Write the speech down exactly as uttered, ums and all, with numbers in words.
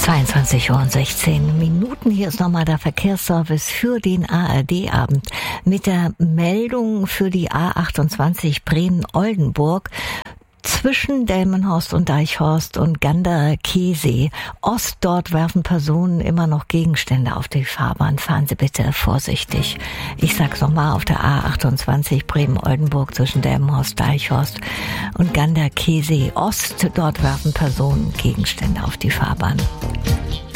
zweiundzwanzig Uhr und sechzehn Minuten. Hier ist nochmal der Verkehrsservice für den A R D-Abend mit der Meldung für die A achtundzwanzig Bremen-Oldenburg zwischen Delmenhorst und Deichhorst und Gander-Chiemsee Ost. Dort werfen Personen immer noch Gegenstände auf die Fahrbahn. Fahren Sie bitte vorsichtig. Ich sag's nochmal, auf der A achtundzwanzig Bremen-Oldenburg zwischen Delmenhorst, Deichhorst und Gander-Chiemsee Ost. Dort werfen Personen Gegenstände auf die Fahrbahn.